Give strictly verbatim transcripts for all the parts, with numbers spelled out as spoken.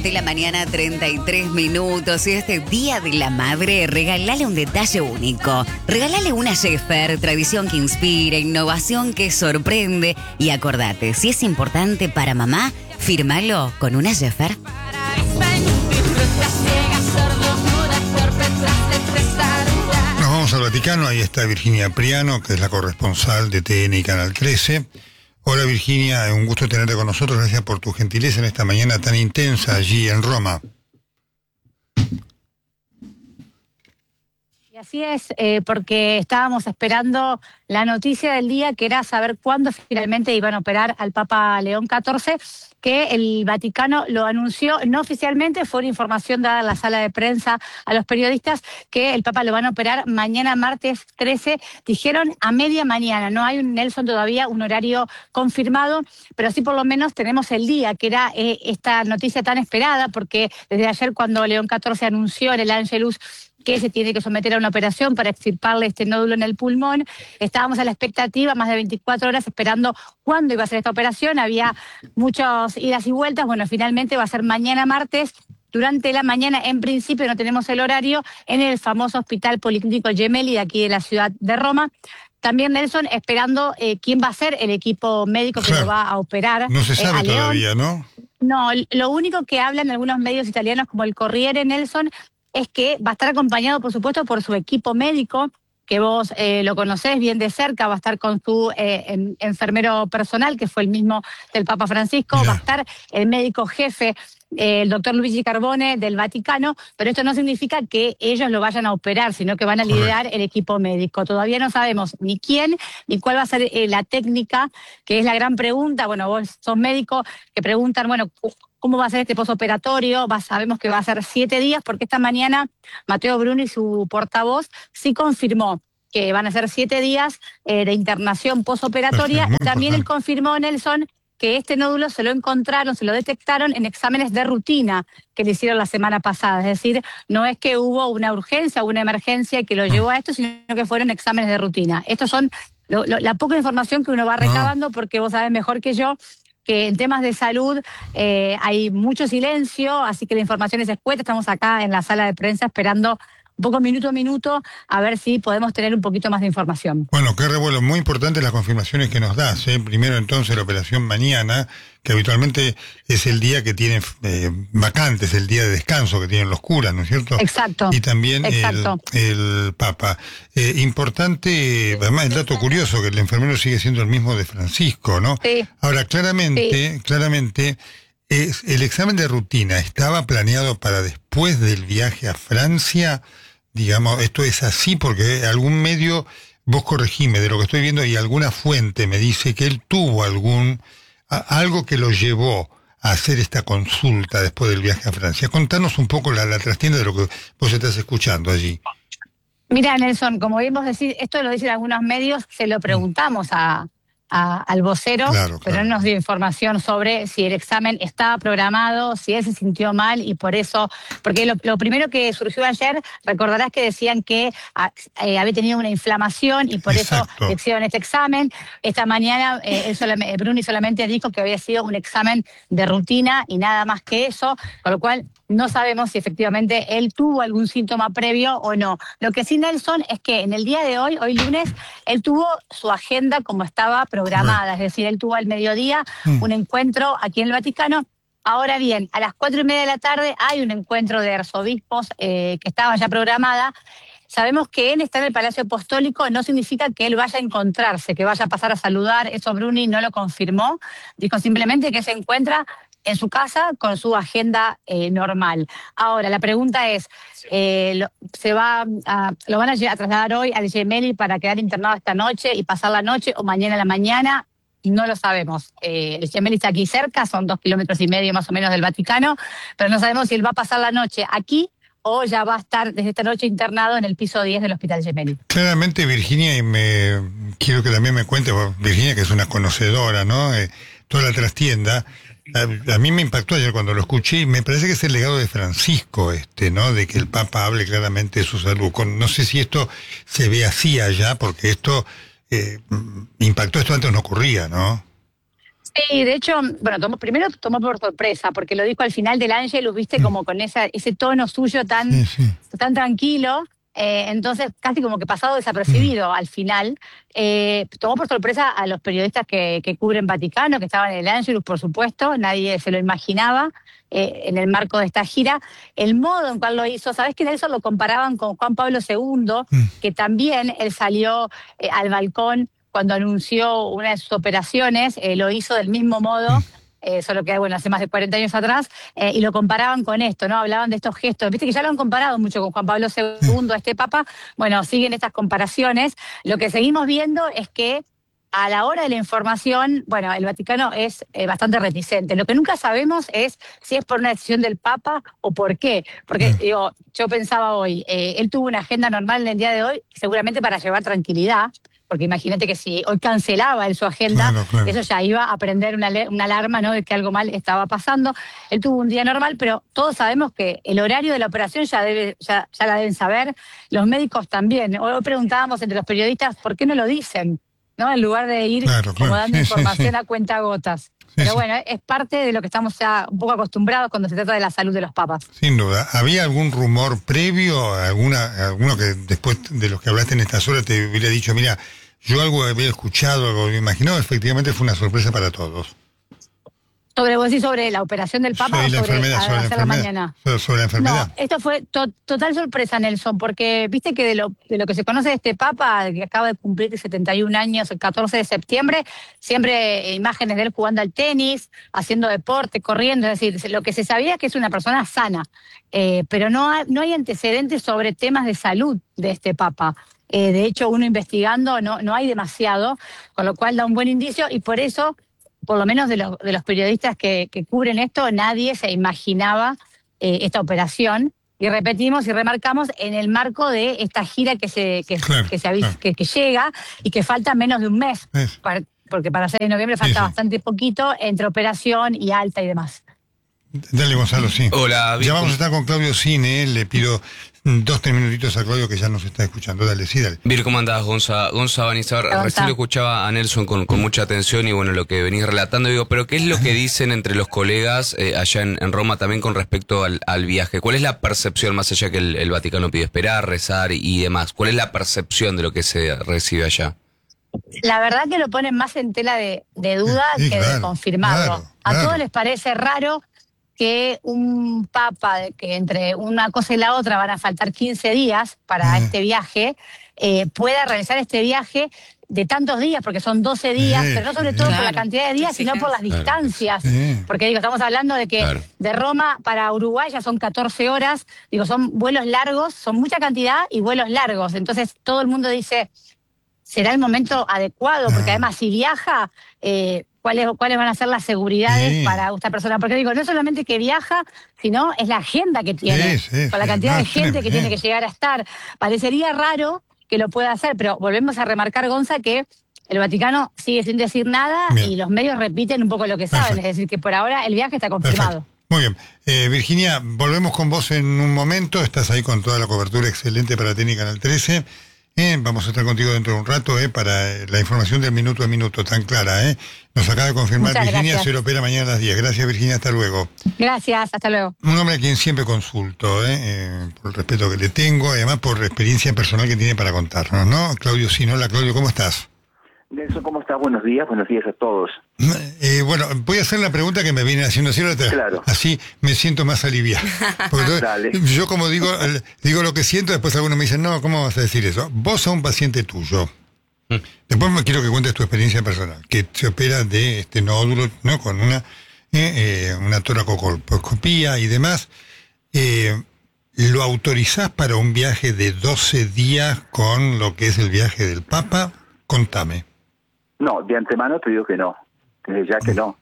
de la mañana, treinta y tres minutos. Y este Día de la Madre, regalale un detalle único. Regalale una Jeffer, tradición que inspira, innovación que sorprende. Y acordate, si es importante para mamá, fírmalo con una Jeffer. Nos vamos al Vaticano, ahí está Virginia Priano, que es la corresponsal de T N y Canal trece. Hola Virginia, un gusto tenerte con nosotros, gracias por tu gentileza en esta mañana tan intensa allí en Roma. Y así es, eh, porque estábamos esperando la noticia del día, que era saber cuándo finalmente iban a operar al Papa León catorce, que el Vaticano lo anunció, no oficialmente, fue una información dada en la sala de prensa a los periodistas, que el Papa lo van a operar mañana martes trece, dijeron a media mañana, no hay un Nelson todavía un horario confirmado, pero sí por lo menos tenemos el día, que era eh, esta noticia tan esperada, porque desde ayer cuando León catorce anunció en el Angelus que se tiene que someter a una operación para extirparle este nódulo en el pulmón, estábamos a la expectativa, más de veinticuatro horas, esperando cuándo iba a ser esta operación, había muchas idas y vueltas, bueno, finalmente va a ser mañana martes, durante la mañana, en principio no tenemos el horario, en el famoso Hospital Policlínico Gemelli, de aquí de la ciudad de Roma. También Nelson esperando eh, quién va a ser el equipo médico que Claro. lo va a operar. No se sabe eh, a León. todavía, ¿no? No, lo único que hablan algunos medios italianos como el Corriere, Nelson, es que va a estar acompañado, por supuesto, por su equipo médico, que vos eh, lo conocés bien de cerca, va a estar con su eh, en, enfermero personal, que fue el mismo del Papa Francisco, Yeah. va a estar el médico jefe, eh, el doctor Luigi Carbone del Vaticano, pero esto no significa que ellos lo vayan a operar, sino que van a liderar el equipo médico. Todavía no sabemos ni quién, ni cuál va a ser eh, la técnica, que es la gran pregunta. Bueno, vos sos médico, que preguntan, bueno, ¿cómo va a ser este posoperatorio? Va, sabemos que va a ser siete días, porque esta mañana Matteo Bruni, su portavoz, sí confirmó que van a ser siete días eh, de internación posoperatoria. Perfecto, muy También él importante. confirmó, Nelson, que este nódulo se lo encontraron, se lo detectaron en exámenes de rutina que le hicieron la semana pasada. Es decir, no es que hubo una urgencia o una emergencia que lo llevó a esto, sino que fueron exámenes de rutina. Estos son lo, lo, la poca información que uno va recabando, porque vos sabés mejor que yo que en temas de salud eh, hay mucho silencio, así que la información es escueta. Estamos acá en la sala de prensa esperando un poco minuto a minuto a ver si podemos tener un poquito más de información. Bueno, qué revuelo, muy importantes las confirmaciones que nos das, ¿eh? Primero entonces la operación mañana, que habitualmente es el día que tienen eh, vacantes, el día de descanso que tienen los curas, ¿no es cierto? Exacto. Y también exacto. el, el Papa. Eh, importante, además el dato curioso, que el enfermero sigue siendo el mismo de Francisco, ¿no? Sí. Ahora, claramente, Sí. claramente, es, el examen de rutina estaba planeado para después del viaje a Francia. Digamos, esto es así porque algún medio, vos corregime de lo que estoy viendo, y alguna fuente me dice que él tuvo algún a, algo que lo llevó a hacer esta consulta después del viaje a Francia. Contanos un poco la, la trastienda de lo que vos estás escuchando allí. Mira, Nelson, como bien vos decís, esto lo dicen algunos medios, se lo preguntamos a, a, al vocero, Claro, pero claro. no nos dio información sobre si el examen estaba programado, si él se sintió mal y por eso, porque lo, lo primero que surgió ayer, recordarás que decían que a, eh, había tenido una inflamación y por Exacto. eso le hicieron este examen. Esta mañana eh, él solamente, Bruni solamente dijo que había sido un examen de rutina y nada más que eso, con lo cual no sabemos si efectivamente él tuvo algún síntoma previo o no. Lo que sí, Nelson, es que en el día de hoy, hoy lunes, él tuvo su agenda como estaba programada, es decir, él tuvo al mediodía Mm. un encuentro aquí en el Vaticano. Ahora bien, a las cuatro y media de la tarde hay un encuentro de arzobispos eh, que estaba ya programada. Sabemos que él está en el Palacio Apostólico, no significa que él vaya a encontrarse, que vaya a pasar a saludar, eso Bruni no lo confirmó, dijo simplemente que se encuentra en su casa con su agenda eh, normal. Ahora, la pregunta es, eh, lo, ¿se va a, ¿lo van a, a trasladar hoy al Gemelli para quedar internado esta noche y pasar la noche o mañana a la mañana? No lo sabemos. Eh, el Gemelli está aquí cerca, son dos kilómetros y medio más o menos del Vaticano, pero no sabemos si él va a pasar la noche aquí o ya va a estar desde esta noche internado en el piso diez del Hospital Gemelli. Claramente, Virginia, y me quiero que también me cuente, Virginia, que es una conocedora, ¿no? Eh, toda la trastienda. A, a mí me impactó ayer cuando lo escuché, y me parece que es el legado de Francisco, este, ¿no? De que el Papa hable claramente de su salud. Con, no sé si esto se ve así allá, porque esto eh, impactó, esto antes no ocurría, ¿no? Sí, de hecho, bueno, tomó, primero tomó por sorpresa, porque lo dijo al final del Ángelus, viste, como con esa, ese tono suyo tan, Sí, sí. tan tranquilo, eh, entonces casi como que pasado desapercibido al final. Eh, tomó por sorpresa a los periodistas que, que cubren Vaticano, que estaban en el Ángelus, por supuesto, nadie se lo imaginaba eh, en el marco de esta gira. El modo en cual lo hizo, sabés que Nelson lo comparaban con Juan Pablo segundo, Mm. que también él salió eh, al balcón cuando anunció una de sus operaciones, eh, lo hizo del mismo modo, eh, solo que bueno, hace más de cuarenta años atrás, eh, y lo comparaban con esto, ¿no? Hablaban de estos gestos, viste que ya lo han comparado mucho con Juan Pablo segundo, este papa, bueno, siguen estas comparaciones. Lo que seguimos viendo es que a la hora de la información, bueno, el Vaticano es eh, bastante reticente. Lo que nunca sabemos es si es por una decisión del Papa o por qué. Porque, Mm. digo, yo pensaba hoy, eh, él tuvo una agenda normal en el día de hoy, seguramente para llevar tranquilidad, porque imagínate que si hoy cancelaba él su agenda, Claro, claro. eso ya iba a prender una, ale- una alarma, ¿no?, de que algo mal estaba pasando. Él tuvo un día normal, pero todos sabemos que el horario de la operación ya, debe, ya, ya la deben saber, los médicos también. Hoy preguntábamos entre los periodistas, ¿por qué no lo dicen? ¿No? En lugar de ir Claro, como claro. dando Sí, sí, información sí. a cuentagotas. Sí, Pero sí. bueno, es parte de lo que estamos ya un poco acostumbrados cuando se trata de la salud de los papas. Sin duda. ¿Había algún rumor previo, alguna, alguno que después de los que hablaste en estas horas te hubiera dicho, mira, yo algo había escuchado, algo había imaginado? Efectivamente fue una sorpresa para todos. ¿Sobre vos y sobre la operación del Papa Sobre o la sobre enfermedad, a- sobre la hacerla enfermedad. mañana? Sobre, sobre la enfermedad. No, esto fue to- total sorpresa, Nelson, porque viste que de lo, de lo que se conoce de este Papa, que acaba de cumplir setenta y un años el catorce de septiembre, siempre eh, imágenes de él jugando al tenis, haciendo deporte, corriendo, es decir, lo que se sabía es que es una persona sana, eh, pero no, ha- no hay antecedentes sobre temas de salud de este Papa. Eh, de hecho, uno investigando no, no hay demasiado, con lo cual da un buen indicio y por eso, por lo menos de los, de los periodistas que, que cubren esto, nadie se imaginaba eh, esta operación. Y repetimos y remarcamos en el marco de esta gira que se que, Claro, que, se avis- claro. que, que llega y que falta menos de un mes, Es- para- porque para seis de noviembre Sí, falta sí. bastante poquito entre operación y alta y demás. Dale, Gonzalo, sí. Hola, Ya Vic, vamos a ¿cómo- estar con Claudio Cine, le pido mm, dos, tres minutitos a Claudio que ya nos está escuchando. Dale, sí, dale. Vir, ¿cómo andás, Gonza? Gonza Banizar, Gonza. recién lo escuchaba a Nelson con, con mucha atención y bueno, lo que venís relatando, digo, pero ¿qué es lo que dicen entre los colegas eh, allá en, en Roma también con respecto al, al viaje? ¿Cuál es la percepción, más allá que el, el Vaticano pide esperar, rezar y, y demás? ¿Cuál es la percepción de lo que se recibe allá? La verdad que lo ponen más en tela de, de duda Sí, que de claro, confirmarlo. claro, A claro. todos les parece raro que un papa, de- que entre una cosa y la otra van a faltar quince días para Mm. este viaje, eh, pueda realizar este viaje de tantos días, porque son doce días, Sí, pero no sobre sí. todo por Claro. la cantidad de días, sino por las Claro. distancias. Sí. Porque digo, estamos hablando de que Claro. de Roma para Uruguay ya son catorce horas, digo, son vuelos largos, son mucha cantidad y vuelos largos. Entonces todo el mundo dice, ¿será el momento adecuado? Porque Ah. además si viaja, eh, ¿cuáles, cuáles van a ser las seguridades Sí. para esta persona? Porque digo, no solamente que viaja, sino es la agenda que tiene, Sí, sí, con la sí. cantidad No, de es gente que tremendo. tiene que llegar a estar. Parecería raro que lo pueda hacer, pero volvemos a remarcar, Gonza, que el Vaticano sigue sin decir nada Bien. y los medios repiten un poco lo que saben, Perfecto. es decir, que por ahora el viaje está confirmado. Perfecto. Muy bien. Eh, Virginia, volvemos con vos en un momento. Estás ahí con toda la cobertura excelente para T N I Canal trece. Eh, vamos a estar contigo dentro de un rato eh, para eh, la información del minuto a minuto tan clara. Eh. Nos acaba de confirmar Muchas Virginia, gracias. se lo opera mañana a las diez. Gracias, Virginia. Hasta luego. Gracias, hasta luego. Un hombre a quien siempre consulto, eh, eh, por el respeto que le tengo, y además por la experiencia personal que tiene para contarnos, ¿no? Claudio Sinola. Claudio, ¿cómo estás? Nelson, ¿cómo estás? Buenos días, buenos días a todos. Eh, bueno, voy a hacer la pregunta que me viene haciendo siempre, Claro. así me siento más aliviado. Porque entonces, Dale. yo como digo el- digo lo que siento, después algunos me dicen, no, ¿cómo vas a decir eso? Vos a un paciente tuyo, después me quiero que cuentes tu experiencia personal, que se opera de este nódulo, ¿no? Con una, eh, eh, una toracocolposcopía y demás, eh, ¿lo autorizás para un viaje de doce días con lo que es el viaje del Papa? Contame. No, de antemano te digo que no, desde ya que no.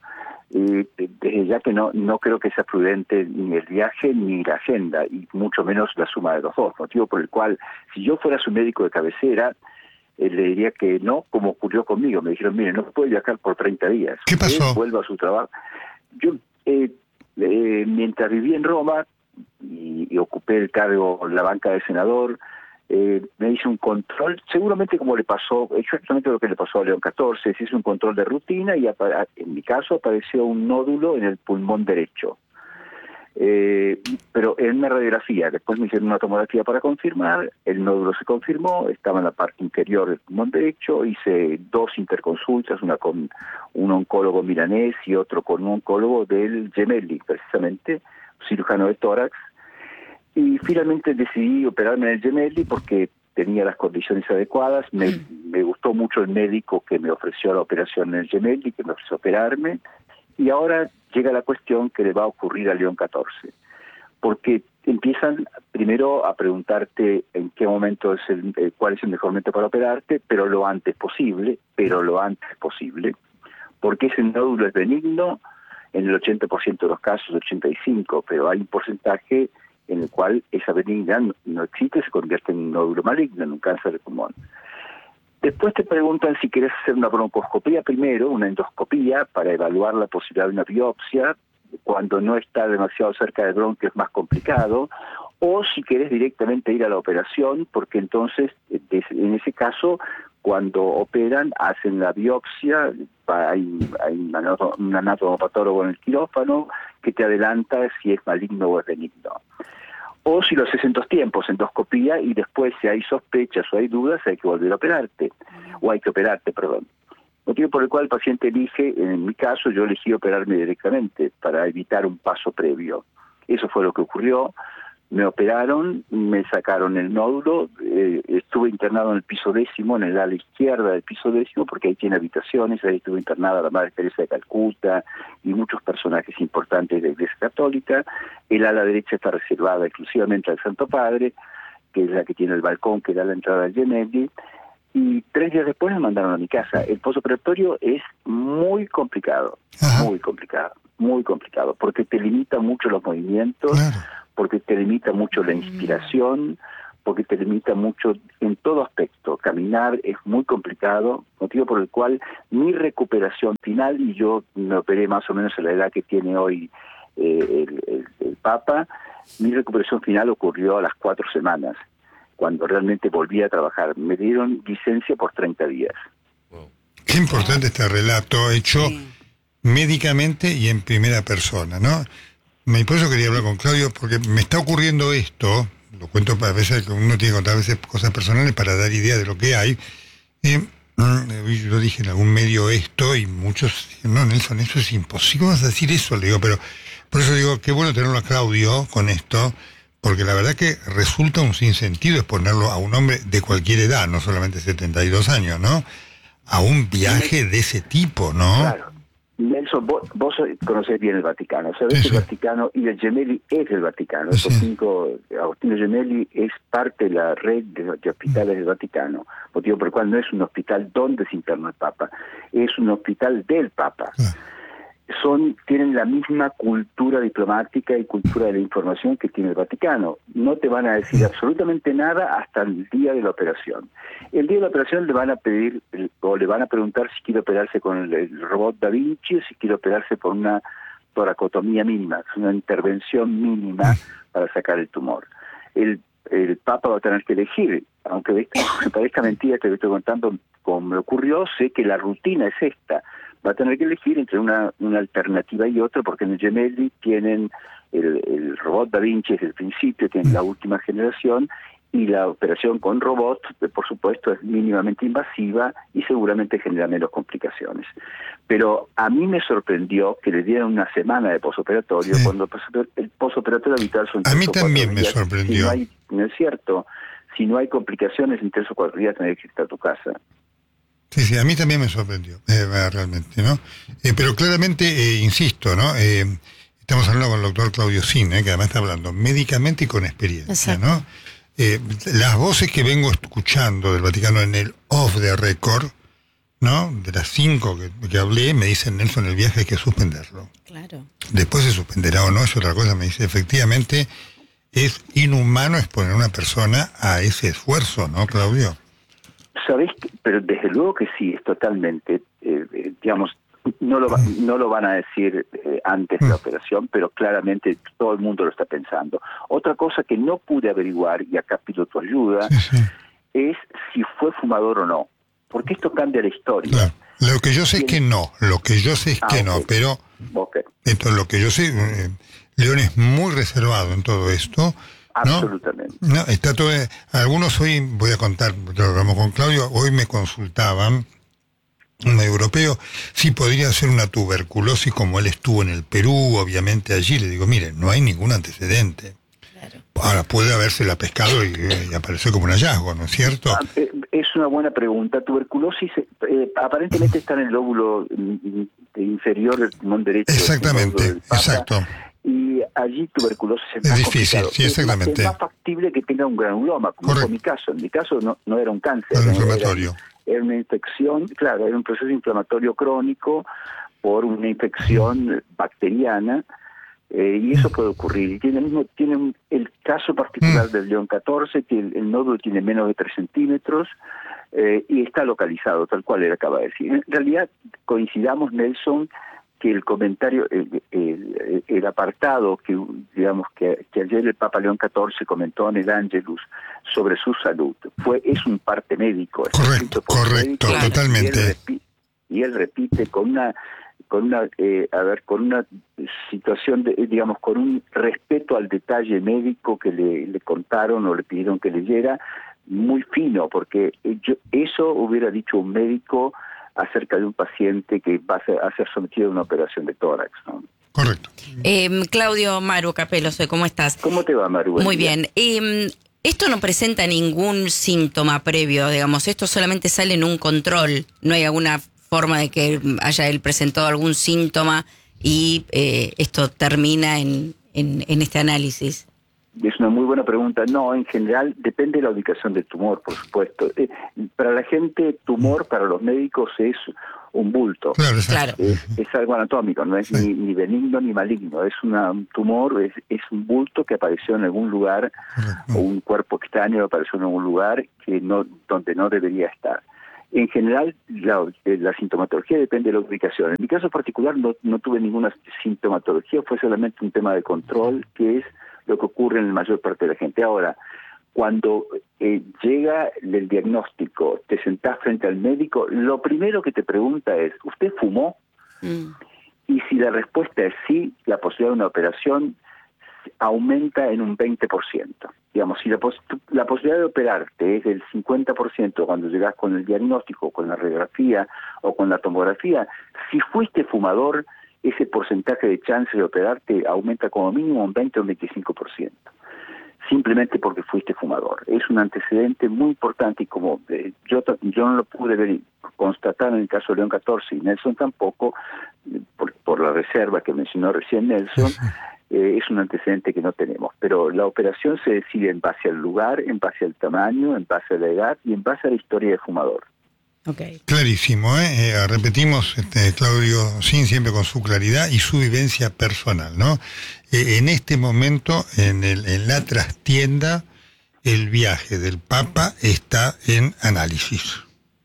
Y desde ya que no, no creo que sea prudente ni el viaje ni la agenda, y mucho menos la suma de los dos, motivo por el cual, si yo fuera su médico de cabecera, eh, le diría que no, como ocurrió conmigo. Me dijeron, mire, no puede viajar por treinta días. ¿Qué pasó? Él vuelva a su trabajo. Yo, eh, eh, mientras viví en Roma y, y ocupé el cargo, la banca de senador, Eh, me hice un control, seguramente como le pasó, exactamente lo que le pasó a León catorce, se hizo un control de rutina y en mi caso apareció un nódulo en el pulmón derecho. Eh, pero en una radiografía, después me hicieron una tomografía para confirmar, el nódulo se confirmó, estaba en la parte inferior del pulmón derecho, hice dos interconsultas, una con un oncólogo milanés y otro con un oncólogo del Gemelli, precisamente, cirujano de tórax, y finalmente decidí operarme en el Gemelli porque tenía las condiciones adecuadas, me, me gustó mucho el médico que me ofreció la operación en el Gemelli, que me ofreció operarme, y ahora llega la cuestión que le va a ocurrir a León catorce, porque empiezan primero a preguntarte en qué momento es el, eh, cuál es el mejor momento para operarte, pero lo antes posible, pero lo antes posible, porque ese nódulo es benigno, en el ochenta por ciento de los casos, ochenta y cinco por ciento, pero hay un porcentaje en el cual esa benignidad no, no existe, se convierte en un nódulo maligno, en un cáncer de pulmón. Después te preguntan si quieres hacer una broncoscopía primero, una endoscopía, para evaluar la posibilidad de una biopsia, cuando no está demasiado cerca del bronquio es más complicado, o si quieres directamente ir a la operación, porque entonces, en ese caso, cuando operan, hacen la biopsia, hay, hay un anatomopatólogo en el quirófano que te adelanta si es maligno o es benigno. O si lo haces en dos tiempos, endoscopía, y después si hay sospechas o hay dudas, hay que volver a operarte, o hay que operarte, perdón. Motivo por el cual el paciente elige, en mi caso, yo elegí operarme directamente para evitar un paso previo. Eso fue lo que ocurrió. Me operaron, me sacaron el nódulo, eh, estuve internado en el piso décimo, en el ala izquierda del piso décimo, porque ahí tiene habitaciones, ahí estuvo internada la Madre Teresa de Calcuta y muchos personajes importantes de la Iglesia Católica. El ala derecha está reservada exclusivamente al Santo Padre, que es la que tiene el balcón que da la entrada al Gemelli, y tres días después me mandaron a mi casa. El posoperatorio es muy complicado, Ajá. muy complicado, muy complicado, porque te limita mucho los movimientos, claro. porque te limita mucho la inspiración, porque te limita mucho en todo aspecto. Caminar es muy complicado, motivo por el cual mi recuperación final, y yo me operé más o menos a la edad que tiene hoy eh, el, el, el Papa, mi recuperación final ocurrió a las cuatro semanas, cuando realmente volví a trabajar. Me dieron licencia por treinta días. Qué importante este relato hecho sí. médicamente y en primera persona, ¿no? Y por eso quería hablar con Claudio, porque me está ocurriendo esto, lo cuento a veces, que uno tiene que contar a veces cosas personales para dar idea de lo que hay. Eh, yo dije en algún medio esto y muchos dicen, no, Nelson, eso es imposible, vas a decir eso, le digo, pero por eso digo, qué bueno tenerlo a Claudio con esto, porque la verdad que resulta un sinsentido exponerlo a un hombre de cualquier edad, no solamente setenta y dos años, ¿no? A un viaje de ese tipo, ¿no? Claro. Nelson, vos, vos conocés bien el Vaticano, sabés sí, que el sí. Vaticano y el Gemelli es el Vaticano. Sí. Cinco, Agostino Gemelli es parte de la red de, de hospitales del Vaticano, motivo por el cual no es un hospital donde se interna el Papa, es un hospital del Papa. Sí. Son, tienen la misma cultura diplomática y cultura de la información que tiene el Vaticano. No te van a decir absolutamente nada hasta el día de la operación. El día de la operación le van a pedir, o le van a preguntar si quiere operarse con el, el robot Da Vinci o si quiere operarse por una toracotomía mínima, es una intervención mínima para sacar el tumor. El, el Papa va a tener que elegir, aunque me parezca mentira que le estoy contando como me ocurrió, sé que la rutina es esta. Va a tener que elegir entre una, una alternativa y otra, porque en el Gemelli tienen el, el robot Da Vinci desde el principio, tienen la última generación, y la operación con robot, por supuesto, es mínimamente invasiva y seguramente genera menos complicaciones. Pero a mí me sorprendió que le dieran una semana de posoperatorio, sí. cuando el posoperatorio habitual son A mí también me sorprendió. Si no, hay, no es cierto, si no hay complicaciones, en tres o cuatro días tenés que irte a tu casa. Sí, sí, a mí también me sorprendió, eh, realmente, ¿no? Eh, pero claramente, eh, insisto, ¿no? Eh, estamos hablando con el doctor Claudio Sin, eh, que además está hablando médicamente y con experiencia, Exacto. ¿no? Eh, las voces que vengo escuchando del Vaticano en el off the record, ¿no? De las cinco que, que hablé, me dicen, Nelson, el viaje hay que suspenderlo. Claro. Después se suspenderá o no, es otra cosa, me dice, efectivamente, es inhumano exponer a una persona a ese esfuerzo, ¿no, Claudio? ¿Sabés? Pero desde luego que sí, es totalmente, eh, digamos, No lo, va, no lo van a decir eh, antes de la operación, pero claramente todo el mundo lo está pensando. Otra cosa que no pude averiguar, y acá pido tu ayuda, sí, sí. es si fue fumador o no. Porque esto cambia la historia. Claro. Lo que yo sé es que no, lo que yo sé es ah, que okay. no, pero okay. esto es lo que yo sé. Eh, León es muy reservado en todo esto. ¿no? Absolutamente. No, está todo. Algunos hoy, voy a contar, lo hablamos con Claudio, hoy me consultaban, un europeo, si podría ser una tuberculosis como él estuvo en el Perú, obviamente allí. Le digo, mire, no hay ningún antecedente. Claro. Ahora puede habérsela pescado y, y aparecer como un hallazgo, ¿no es cierto? Ah, eh, es una buena pregunta. Tuberculosis eh, aparentemente está en el lóbulo inferior del pulmón derecho. Exactamente, exacto. Y allí tuberculosis es, es más difícil, complicado. Sí, exactamente. Es más factible que tenga un granuloma, como fue mi caso. En mi caso no, no era un cáncer. Era inflamatorio. Era, era una infección, claro, era un proceso inflamatorio crónico por una infección bacteriana, eh, y eso puede ocurrir. Y tiene el, mismo, tiene el caso particular mm. del León catorce, que el, el nódulo tiene menos de tres centímetros, eh, y está localizado, tal cual él acaba de decir. En realidad, coincidamos, Nelson, que el comentario, el, el, el apartado que digamos que, que ayer el Papa León catorce comentó en el Angelus sobre su salud, fue es un parte médico. Correcto, correcto, médico, totalmente. Y él, repite, y él repite con una, con una, eh, a ver, con una situación, de, digamos, con un respeto al detalle médico que le, le contaron o le pidieron que leyera, muy fino, porque yo, eso hubiera dicho un médico acerca de un paciente que va a ser, a ser sometido a una operación de tórax, ¿no? Correcto. Eh, Claudio, Maru Capello, ¿cómo estás? ¿Cómo te va, Maru? Muy bien. Eh, esto no presenta ningún síntoma previo, digamos, esto solamente sale en un control, no hay alguna forma de que haya él presentado algún síntoma y eh, esto termina en, en, en este análisis. Es una muy buena pregunta. No, en general depende de la ubicación del tumor, por supuesto. Eh, para la gente, tumor para los médicos es un bulto. Claro, claro. Es, es algo anatómico, no es sí. ni, ni benigno ni maligno. Es una, un tumor, es, es un bulto que apareció en algún lugar, Correcto. o un cuerpo extraño que apareció en algún lugar que no, donde no debería estar. En general, la, la sintomatología depende de la ubicación. En mi caso particular no, no tuve ninguna sintomatología, fue solamente un tema de control, que es lo que ocurre en la mayor parte de la gente. Ahora, cuando eh, llega el diagnóstico, te sentás frente al médico, lo primero que te pregunta es, ¿usted fumó? Mm. Y si la respuesta es sí, la posibilidad de una operación aumenta en un veinte por ciento. Digamos, si la, pos la posibilidad de operarte es del cincuenta por ciento cuando llegas con el diagnóstico, con la radiografía o con la tomografía, si fuiste fumador, ese porcentaje de chance de operarte aumenta como mínimo un veinte o un veinticinco por ciento, simplemente porque fuiste fumador. Es un antecedente muy importante y como eh, yo, yo no lo pude ver constatar en el caso de León catorce y Nelson tampoco, eh, por, por la reserva que mencionó recién Nelson, eh, es un antecedente que no tenemos. Pero la operación se decide en base al lugar, en base al tamaño, en base a la edad y en base a la historia del fumador. Okay. Clarísimo, ¿eh? Eh, repetimos, este, Claudio Sin siempre con su claridad y su vivencia personal, ¿no? Eh, en este momento, en, el, en la trastienda, el viaje del Papa está en análisis.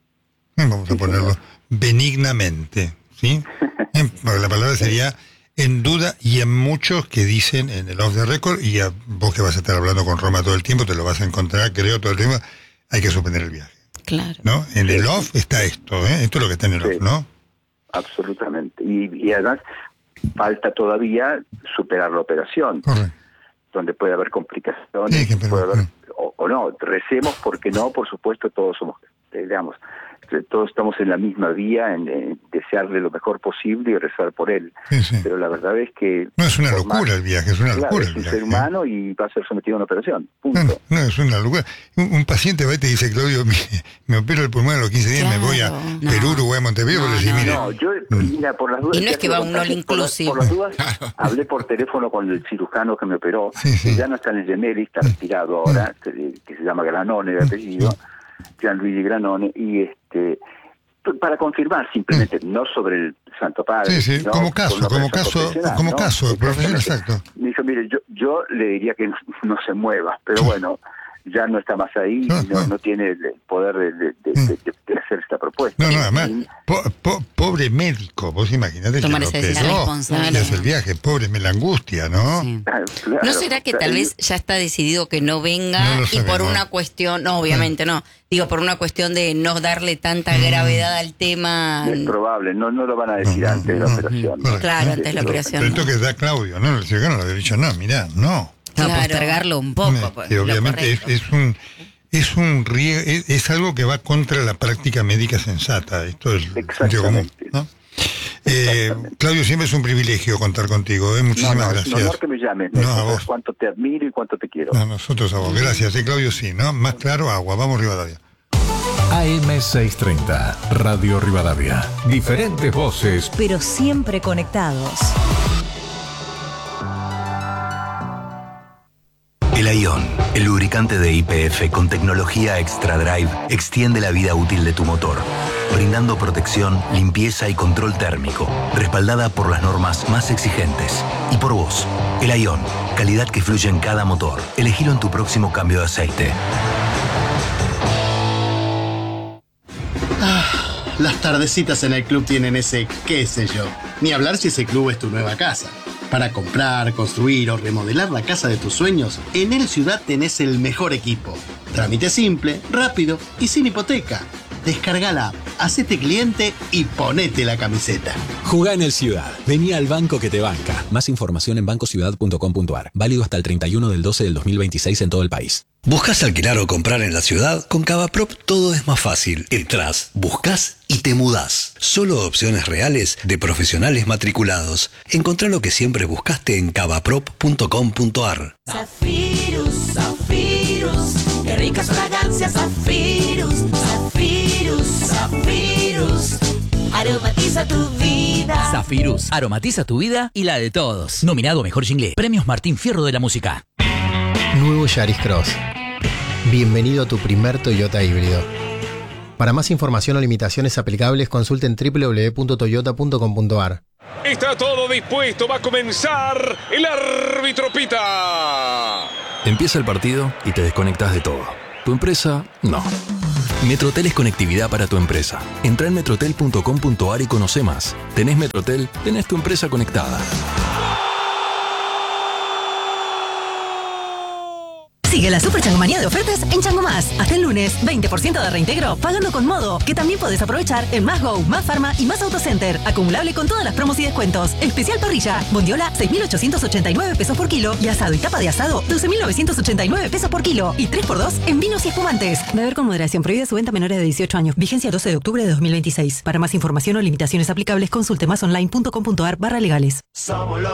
Eh, vamos a ponerlo benignamente, ¿sí? Eh, la palabra sería en duda y en muchos que dicen en el off the record, y a vos que vas a estar hablando con Roma todo el tiempo, te lo vas a encontrar, creo, todo el tiempo, hay que suspender el viaje. Claro. ¿No? En el off está esto, ¿eh? Esto es lo que está en el sí, off, ¿no? Absolutamente. Y, y además falta todavía superar la operación, Correcto. Donde puede haber complicaciones, sí, que, pero, puede haber, no. O, o no, recemos porque no, por supuesto todos somos, digamos, todos estamos en la misma vía, en, en desearle lo mejor posible y rezar por él. Sí, sí. Pero la verdad es que... No es una locura más, el viaje, es una claro, locura. Es un el viaje, ser humano, ¿eh? Y va a ser sometido a una operación. Punto. No, no, no, es una locura. Un, un paciente va y te dice, Claudio, me, me opero el pulmón a los quince días, claro, me voy a no. Perú, Uruguay, Montevideo, no, porque no, mire... No, yo, mira, por las dudas... Y no es que va a un all inclusive. Por, por las dudas, claro. Hablé por teléfono con el cirujano que me operó, sí, sí. Que ya no está en el Gemelli, está retirado ahora, que, que se llama Granone de apellido, Gianluigi Granone, y este... para confirmar simplemente, mm. no sobre el Santo Padre. Sí, sí, ¿no? como caso, como caso, como ¿no? caso, profesional, exacto. Me dijo, mire, yo, yo le diría que no, no se mueva, pero bueno, ya no está más ahí, No, y no, no. no tiene el poder de, de- de- de- de hacer esta propuesta. No, no, además, Y- po- po- pobre médico, vos imaginate que Tomar lo esa operó, decisión. Responsable. y hace el viaje, pobre, me la angustia, ¿no? Sí. Ah, claro, ¿No será que o sea, tal y- vez ya está decidido que no venga No lo y por sabemos. una cuestión, no, obviamente no, digo, por una cuestión de no darle tanta Mm. gravedad al tema? Es probable, no, no lo van a decir No, no, antes de la no, operación. no. Claro, antes de la Pero operación. esto que da Claudio, ¿no? El cirujano le había dicho, no, mirá, no. No, Claro. postergarlo un poco. Me- pues, que lo obviamente es, correcto. es un es un rie- es, es algo que va contra la práctica médica sensata. Esto es el sentido común, Exactamente. ¿no? Eh, Claudio, siempre es un privilegio contar contigo. ¿eh? No, Muchísimas no, es un gracias. honor que me llames. No, me a sabes vos. cuánto te admiro y cuánto te quiero. No, nosotros a vos. Gracias, eh, Claudio, sí, ¿no? Más claro, agua. Vamos, Rivadavia. A M seiscientos treinta, Radio Rivadavia. Diferentes voces, pero siempre conectados. El Ion, el lubricante de Y P F con tecnología Extra Drive, extiende la vida útil de tu motor, brindando protección, limpieza y control térmico, respaldada por las normas más exigentes. Y por vos, el Ion, calidad que fluye en cada motor. Elegilo en tu próximo cambio de aceite. Las tardecitas en el club tienen ese qué sé yo. Ni hablar si ese club es tu nueva casa. Para comprar, construir o remodelar la casa de tus sueños, en El Ciudad tenés el mejor equipo. Trámite simple, rápido y sin hipoteca. Descarga la app, hacete cliente y ponete la camiseta. Jugá en El Ciudad. Vení al banco que te banca. Más información en banco ciudad punto com punto a r. Válido hasta el treinta y uno del doce del dos mil veintiséis en todo el país. ¿Buscas alquilar o comprar en la ciudad? Con Cavaprop todo es más fácil. Entrás, buscas y te mudás. Solo opciones reales de profesionales matriculados. Encontrá lo que siempre buscaste en cavaprop punto com punto a r. Zafirus, Zafirus, qué ricas fragancias, Zafirus, Zafirus, Zafirus, aromatiza tu vida. Zafirus, aromatiza tu vida y la de todos. Nominado a Mejor Jingle, Premios Martín Fierro de la Música. Nuevo Yaris Cross. Bienvenido a tu primer Toyota híbrido. Para más información o limitaciones aplicables, consulten doble u doble u doble u punto toyota punto com punto a r. Está todo dispuesto, va a comenzar. El árbitro pita. Empieza el partido y te desconectas de todo. ¿Tu empresa? No. Metrotel es conectividad para tu empresa. Entra en metrotel punto com punto a r y conoce más. ¿Tenés Metrotel? Tenés tu empresa conectada. Sigue la super changomanía de ofertas en Chango Más. Hasta el lunes, veinte por ciento de reintegro pagando con Modo, que también podés aprovechar en Más Go, Más Pharma y Más Autocenter. Acumulable con todas las promos y descuentos. Especial parrilla, bondiola, seis mil ochocientos ochenta y nueve pesos por kilo y asado y tapa de asado, doce mil novecientos ochenta y nueve pesos por kilo y tres por dos en vinos y espumantes. Beber con moderación. Prohibida su venta a menores de dieciocho años. Vigencia doce de octubre de dos mil veintiséis. Para más información o limitaciones aplicables, consulte más online punto com punto a r barra legales.